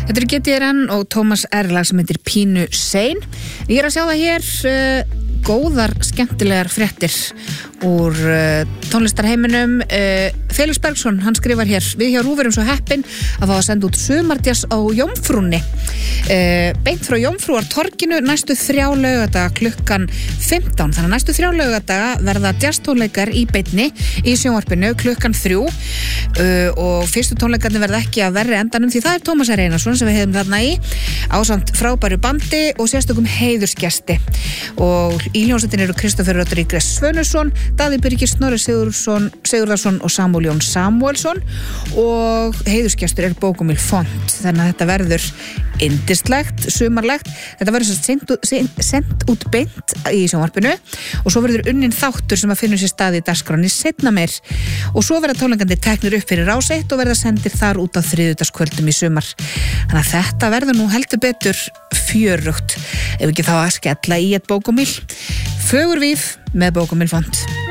Þetta GTRN og Tómas R. lag sem heitir Pínu Sein. Ég að sjá það hér góðar, skemmtilegar fréttir úr tónlistarheiminum. Felix Bergsson, hann skrifar hér: við hjá RÚV erum svo heppin að fá að senda út sumardjass á Jómfrúnni. Beint frá Jómfrúartorginu næstu 3 laugardaga klukkan 15. Þannig að næstu 3 laugardaga verða jazztónleikar í beinni í sjónvarpinu klukkan 3 og fyrstu tónleikarnir verða ekki að verri endanum því það er Tómas R. Einarsson sem við hefum þarna í ásamt frábæru bandi og sérstökum heiðursgesti. Og í hljómsveitinni eru Kristoffer Rodríguez Svönusson, Daði Birgir Snorri Sigurðarsson og Samúel Jón Samúelsson og heiðursgestur er Bókumil Font. Þannig að þetta verður yndislegt, sumarlegt. Þetta verður sent út beint í sjónvarpinu og svo verður unnin þáttur sem að finnur sér stað í dagskránni seinna meir og svo verða tónleikandi teknir upp fyrir Rás 1 og verða sendir þar út á þriðjudagskvöldum í sumar. Þannig að þetta verður nú heldur betur fjörugt ef ekki þá að skella í eitt Bókumil. Fögur víf með Bókumil Font.